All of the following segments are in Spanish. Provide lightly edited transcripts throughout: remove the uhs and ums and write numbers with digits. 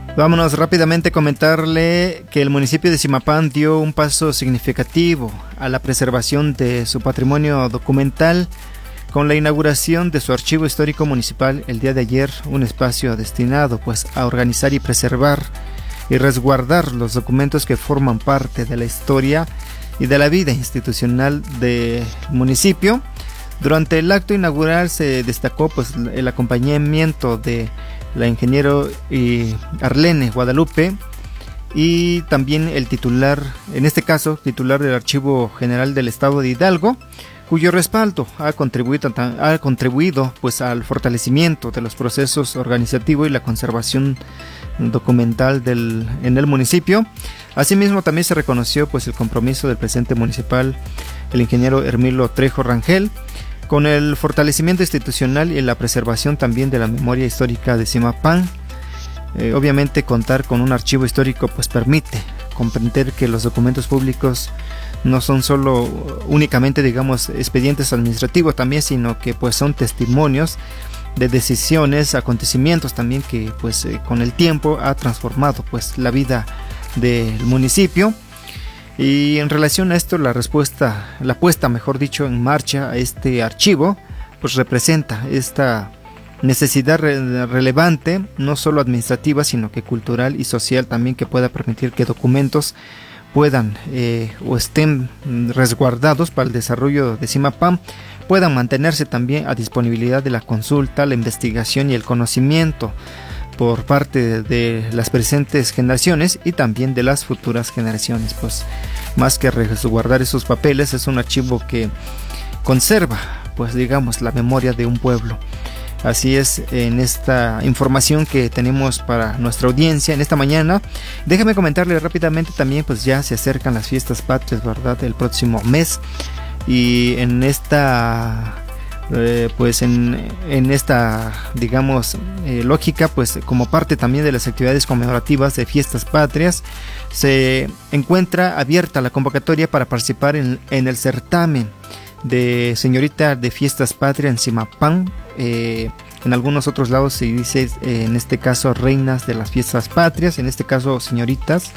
Vámonos rápidamente a comentarle que el municipio de Zimapán dio un paso significativo a la preservación de su patrimonio documental con la inauguración de su archivo histórico municipal el día de ayer, un espacio destinado pues a organizar y preservar y resguardar los documentos que forman parte de la historia y de la vida institucional del municipio. Durante el acto inaugural se destacó pues el acompañamiento de la ingeniero Arlene Guadalupe y también el titular, en este caso titular del Archivo General del Estado de Hidalgo, cuyo respaldo ha contribuido pues al fortalecimiento de los procesos organizativos y la conservación documental en el municipio. Asimismo también se reconoció pues el compromiso del presidente municipal, el ingeniero Hermilo Trejo Rangel, con el fortalecimiento institucional y la preservación también de la memoria histórica de Zimapán. Obviamente contar con un archivo histórico pues permite comprender que los documentos públicos no son solo únicamente digamos expedientes administrativos también, sino que pues son testimonios de decisiones, acontecimientos también que pues con el tiempo ha transformado pues la vida del municipio. Y en relación a esto, la puesta, mejor dicho, en marcha a este archivo, pues representa esta necesidad relevante, no solo administrativa, sino que cultural y social también, que pueda permitir que documentos puedan o estén resguardados para el desarrollo de Zimapán, puedan mantenerse también a disponibilidad de la consulta, la investigación y el conocimiento por parte de las presentes generaciones y también de las futuras generaciones. Pues más que resguardar esos papeles, es un archivo que conserva pues digamos la memoria de un pueblo. Así es en esta información que tenemos para nuestra audiencia en esta mañana. Déjame comentarle rápidamente también, pues ya se acercan las fiestas patrias, ¿verdad? El próximo mes, y en esta pues en esta digamos lógica, pues como parte también de las actividades conmemorativas de fiestas patrias, se encuentra abierta la convocatoria para participar en el certamen de señorita de fiestas patrias en Zimapán. En algunos otros lados se dice en este caso reinas de las fiestas patrias, en este caso señoritas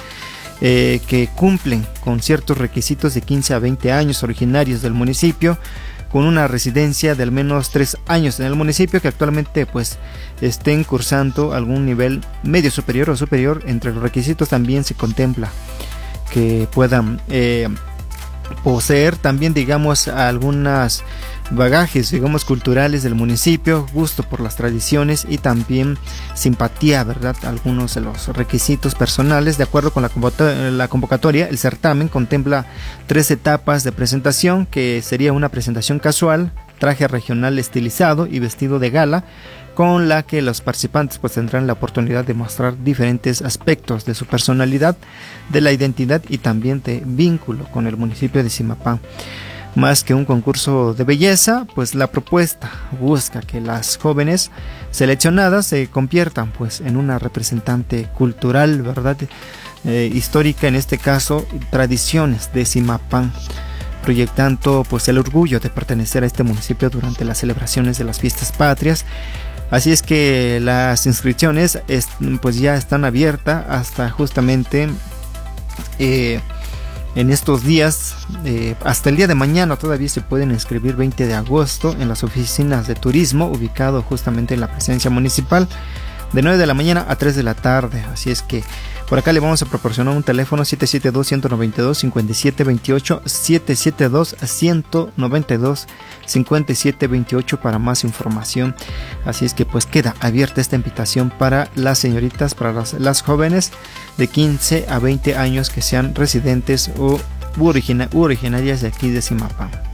que cumplen con ciertos requisitos de 15 a 20 años, originarios del municipio, con una residencia de al menos 3 años en el municipio, que actualmente pues estén cursando algún nivel medio superior o superior. Entre los requisitos también se contempla que puedan poseer también digamos algunos bagajes digamos culturales del municipio, gusto por las tradiciones y también simpatía, ¿verdad? Algunos de los requisitos personales. De acuerdo con la convocatoria, el certamen contempla 3 etapas de presentación, que sería una presentación casual, traje regional estilizado y vestido de gala, con la que los participantes pues tendrán la oportunidad de mostrar diferentes aspectos de su personalidad, de la identidad y también de vínculo con el municipio de Zimapán. Más que un concurso de belleza, pues la propuesta busca que las jóvenes seleccionadas se conviertan pues en una representante cultural, ¿verdad? Histórica, en este caso, tradiciones de Zimapán, proyectando pues el orgullo de pertenecer a este municipio durante las celebraciones de las fiestas patrias. Así es que las inscripciones pues ya están abiertas hasta justamente en estos días, hasta el día de mañana todavía se pueden inscribir, 20 de agosto, en las oficinas de turismo, ubicado justamente en la presidencia municipal, de 9 de la mañana a 3 de la tarde. Así es que por acá le vamos a proporcionar un teléfono 772-192-5728, 772-192-5728 para más información. Así es que pues queda abierta esta invitación para las señoritas, para las jóvenes de 15 a 20 años que sean residentes o originarias de aquí de Zimapán.